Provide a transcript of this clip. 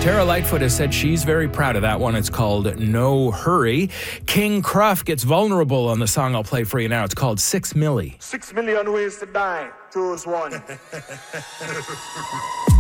Tara Lightfoot has said she's very proud of that one. It's called No Hurry. King Cruff gets vulnerable on the song I'll play for you now. It's called 6 Milli. 6 million ways to die. Choose one.